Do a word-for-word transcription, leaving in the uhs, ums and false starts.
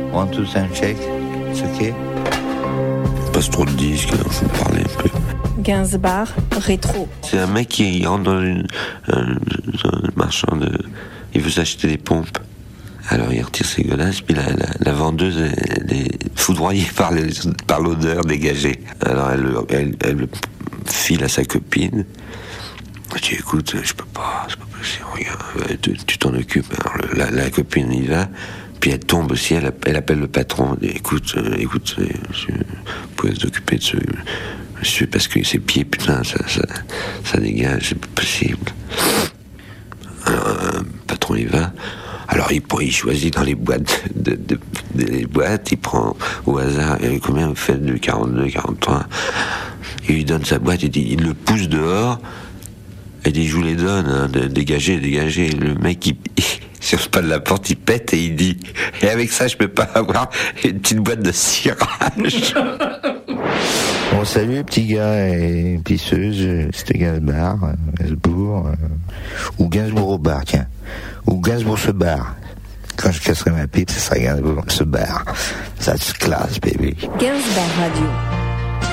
One, two, sound check. C'est ok? Passe trop de disques, alors je vais me parler un peu. Gainsbourg, rétro. C'est un mec qui rentre dans une, un, un marchand de... Il veut s'acheter des pompes. Alors il retire ses godasses, puis la, la, la vendeuse, elle, elle est foudroyée par, les, par l'odeur dégagée. Alors elle, elle, elle le file à sa copine. Elle dit, écoute, je peux pas, c'est pas possible, regarde, tu, tu t'en occupes. Alors le, la, la copine y va, puis elle tombe aussi, elle, elle appelle le patron. Elle dit, écoute, euh, écoute, monsieur, vous pouvez s'occuper de ce monsieur, parce que ses pieds, putain, ça, ça, ça dégage, c'est pas possible. Alors un patron y va. Alors il, il choisit dans les boîtes, de, de, de, de les boîtes, il prend au hasard, et combien vous faites de quarante-deux, quarante-trois, il lui donne sa boîte, il, dit, il le pousse dehors, et il dit je vous les donne, hein, de, dégagez, dégagez. Le mec il, il sur le pas de la porte, il pète et il dit et avec ça je peux pas avoir une petite boîte de cirage. Bon, salut petit gars et pisseuse, c'était Gainsbourg, Gainsbourg, euh, ou Gainsbourg au bar, tiens. Ou Gainsbourg se barre. Quand je casserai ma pipe, ce sera Gainsbourg se barre. Ça se classe, baby. Gainsbourg Radio.